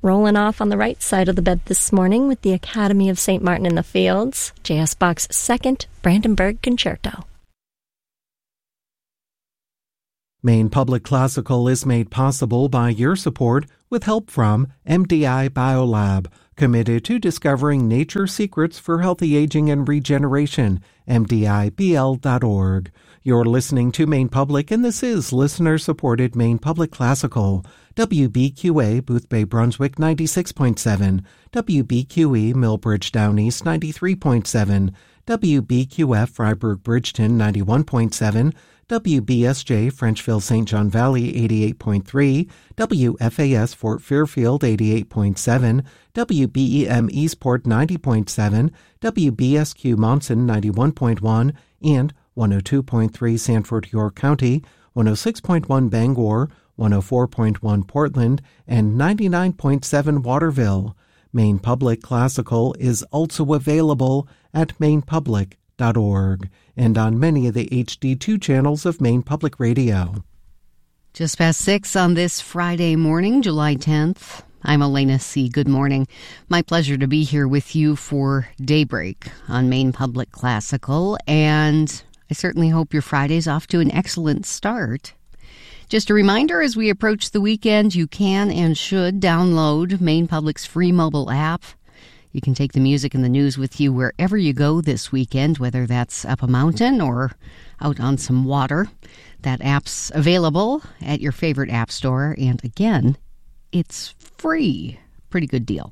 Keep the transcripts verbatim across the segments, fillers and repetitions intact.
Rolling off on the right side of the bed this morning with the Academy of Saint Martin in the Fields, J S Bach's second Brandenburg Concerto. Maine Public Classical is made possible by your support with help from M D I Biolab, committed to discovering nature's secrets for healthy aging and regeneration, M D I B L dot org. You're listening to Maine Public, and this is listener-supported Maine Public Classical. W B Q A, Boothbay, Brunswick, ninety-six point seven. W B Q E, Millbridge, Down East, ninety-three point seven. W B Q F, Freiburg, Bridgeton, ninety-one point seven. W B S J, Frenchville, Saint John Valley, eighty-eight point three. W F A S, Fort Fairfield, eighty-eight point seven. W B E M, Eastport, ninety point seven. W B S Q, Monson, ninety-one point one. And one oh two point three, Sanford, York County, one oh six point one, Bangor, one oh four point one, Portland, and ninety-nine point seven, Waterville. Maine Public Classical is also available at maine public dot org and on many of the H D two channels of Maine Public Radio. Just past six on this Friday morning, July tenth. I'm Elena C. Good morning. My pleasure to be here with you for Daybreak on Maine Public Classical, and I certainly hope your Friday's off to an excellent start. Just a reminder, as we approach the weekend, you can and should download Maine Public's free mobile app. You can take the music and the news with you wherever you go this weekend, whether that's up a mountain or out on some water. That app's available at your favorite app store, and again, it's free. Pretty good deal.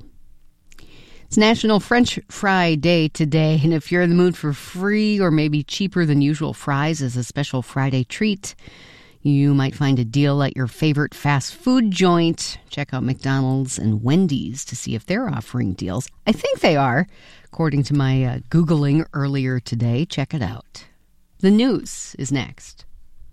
It's National French Fry Day today, and if you're in the mood for free or maybe cheaper than usual fries as a special Friday treat, you might find a deal at your favorite fast food joint. Check out McDonald's and Wendy's to see if they're offering deals. I think they are, according to my uh, Googling earlier today. Check it out. The news is next.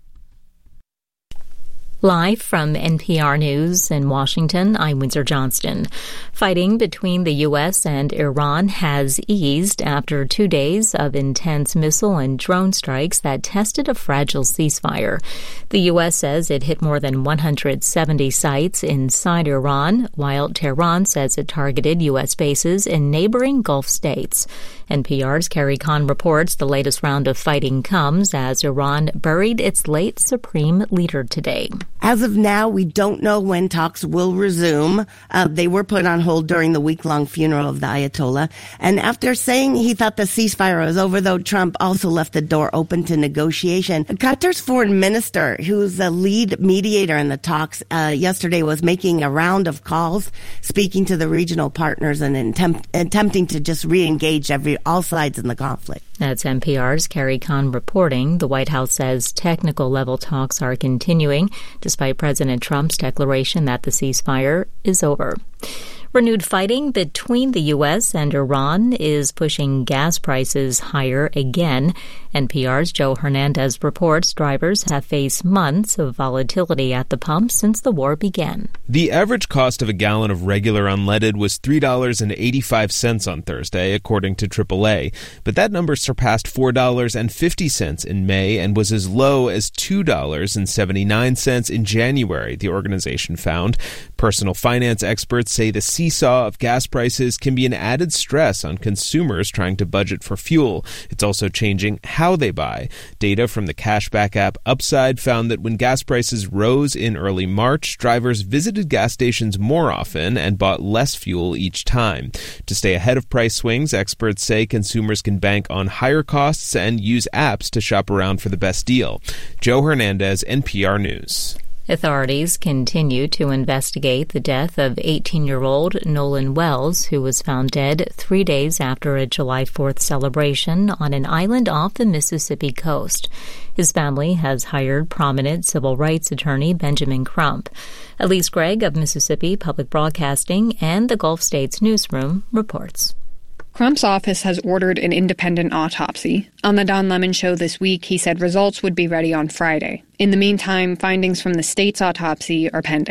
Live from N P R News in Washington, I'm Windsor Johnston. Fighting between the U S and Iran has eased after two days of intense missile and drone strikes that tested a fragile ceasefire. The U S says it hit more than one hundred seventy sites inside Iran, while Tehran says it targeted U S bases in neighboring Gulf states. N P R's Carrie Kahn reports the latest round of fighting comes as Iran buried its late supreme leader today. As of now, we don't know when talks will resume. Uh, they were put on hold during the week-long funeral of the Ayatollah. And after saying he thought the ceasefire was over, though, Trump also left the door open to negotiation. Qatar's foreign minister, who's the lead mediator in the talks, uh, yesterday was making a round of calls, speaking to the regional partners and attempt, attempting to just re-engage every all sides in the conflict. That's N P R's Carrie Kahn reporting. The White House says technical-level talks are continuing, despite President Trump's declaration that the ceasefire is over. Renewed fighting between the U S and Iran is pushing gas prices higher again. N P R's Joe Hernandez reports drivers have faced months of volatility at the pump since the war began. The average cost of a gallon of regular unleaded was three dollars and eighty-five cents on Thursday, according to triple A. But that number surpassed four dollars and fifty cents in May and was as low as two dollars and seventy-nine cents in January, the organization found. Personal finance experts say the seesaw of gas prices can be an added stress on consumers trying to budget for fuel. It's also changing how they buy. Data from the cashback app Upside found that when gas prices rose in early March, drivers visited gas stations more often and bought less fuel each time. To stay ahead of price swings, experts say consumers can bank on higher costs and use apps to shop around for the best deal. Joe Hernandez, N P R News. Authorities continue to investigate the death of eighteen-year-old Nolan Wells, who was found dead three days after a July fourth celebration on an island off the Mississippi coast. His family has hired prominent civil rights attorney Benjamin Crump. Elise Gregg of Mississippi Public Broadcasting and the Gulf States Newsroom reports. Crump's office has ordered an independent autopsy. On the Don Lemon Show this week, he said results would be ready on Friday. In the meantime, findings from the state's autopsy are pending.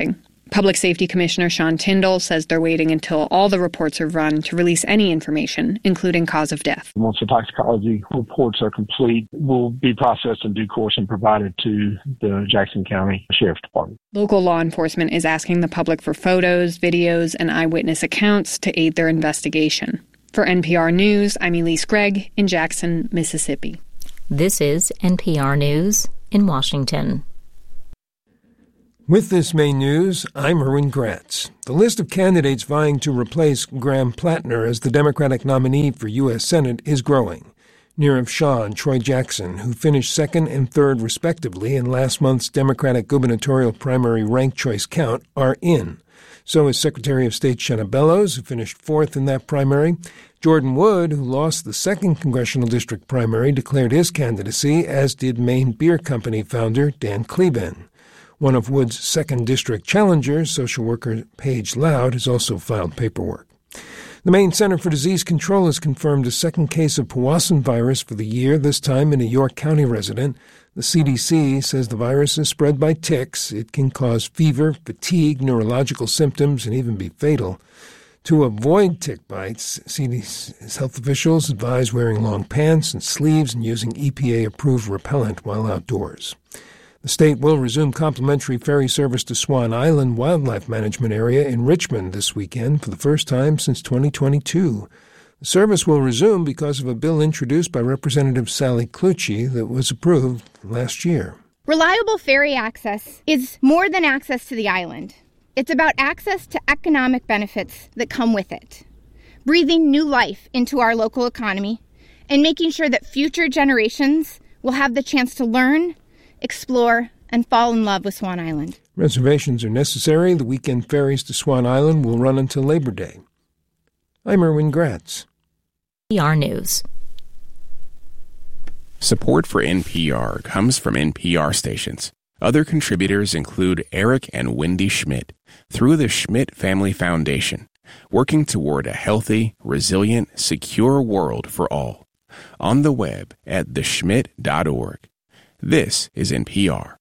Public Safety Commissioner Sean Tindall says they're waiting until all the reports are run to release any information, including cause of death. Once the toxicology reports are complete, will be processed in due course and provided to the Jackson County Sheriff's Department. Local law enforcement is asking the public for photos, videos, and eyewitness accounts to aid their investigation. For N P R News, I'm Elise Gregg in Jackson, Mississippi. This is N P R News in Washington. With this Maine news, I'm Erwin Gratz. The list of candidates vying to replace Graham Plattner as the Democratic nominee for U S Senate is growing. Nirav Shah and Troy Jackson, who finished second and third respectively in last month's Democratic gubernatorial primary ranked choice count, are in. So is Secretary of State Shenna Bellows, who finished fourth in that primary. Jordan Wood, who lost the second congressional district primary, declared his candidacy, as did Maine Beer Company founder Dan Kleben. One of Wood's second district challengers, social worker Paige Loud, has also filed paperwork. The Maine Center for Disease Control has confirmed a second case of Powassan virus for the year, this time in a York County resident. The C D C says the virus is spread by ticks. It can cause fever, fatigue, neurological symptoms, and even be fatal. To avoid tick bites, C D C health officials advise wearing long pants and sleeves and using E P A-approved repellent while outdoors. The state will resume complimentary ferry service to Swan Island Wildlife Management Area in Richmond this weekend for the first time since twenty twenty-two. The service will resume because of a bill introduced by Representative Sally Clucci that was approved last year. Reliable ferry access is more than access to the island. It's about access to economic benefits that come with it, breathing new life into our local economy, and making sure that future generations will have the chance to learn, explore, and fall in love with Swan Island. Reservations are necessary. The weekend ferries to Swan Island will run until Labor Day. I'm Erwin Gratz. N P R News. Support for N P R comes from N P R stations. Other contributors include Eric and Wendy Schmidt through the Schmidt Family Foundation, working toward a healthy, resilient, secure world for all. On the web at the schmidt dot org. This is N P R.